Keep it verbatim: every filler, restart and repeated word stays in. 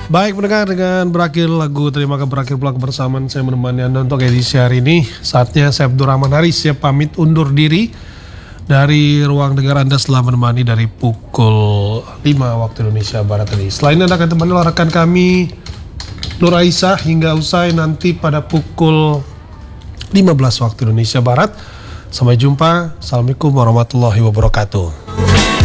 Baik pendengar, dengan berakhir lagu tadi maka berakhir pula kebersamaan saya menemani Anda untuk edisi hari ini. Saatnya saya Abdurrahman Haris siap pamit undur diri dari ruang dengar Anda setelah menemani dari pukul lima waktu Indonesia Barat tadi. Selain Anda akan temani oleh rekan kami Nur Aisyah hingga usai nanti pada pukul lima belas waktu Indonesia Barat. Sampai jumpa. Assalamualaikum warahmatullahi wabarakatuh.